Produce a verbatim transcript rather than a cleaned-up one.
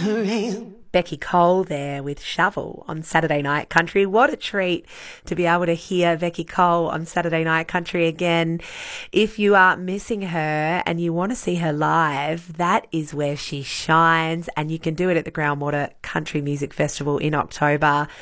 Becky Cole there with Shovel on Saturday Night Country. What a treat to be able to hear Becky Cole on Saturday Night Country again. If you are missing her and you want to see her live, that is where she shines, and you can do it at the Groundwater Country Music Festival in October.